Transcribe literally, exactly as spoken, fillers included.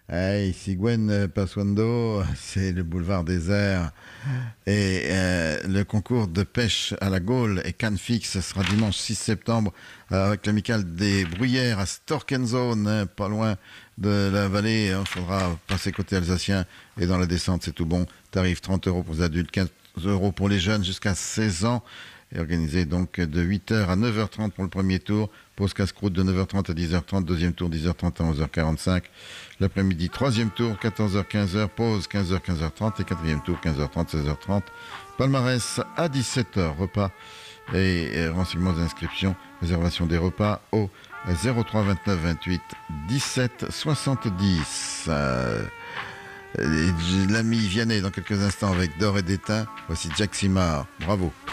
Hey, Siguen Paswando, c'est le boulevard désert. Et euh, le concours de pêche à la Gaule et canne fixe sera dimanche six septembre euh, avec l'amicale des Bruyères à Storkenzone, hein, pas loin de la vallée. Il faudra passer côté alsacien et dans la descente, c'est tout bon. Tarif trente euros pour les adultes, quinze euros pour les jeunes jusqu'à seize ans. Et organisé donc de huit heures à neuf heures trente pour le premier tour. Pause casse-croûte de neuf heures trente à dix heures trente. Deuxième tour dix heures trente à onze heures quarante-cinq. L'après-midi, troisième tour quatorze heures quinze heures. Pause quinze heures quinze heures trente. Et quatrième tour quinze heures trente seize heures trente. Palmarès à dix-sept heures. Repas et, et renseignements d'inscription. Réservation des repas au zéro trois vingt-neuf vingt-huit dix-sept soixante-dix. Euh, L'ami Vianney dans quelques instants avec D'or et d'étain. Voici Jack Simard. Bravo.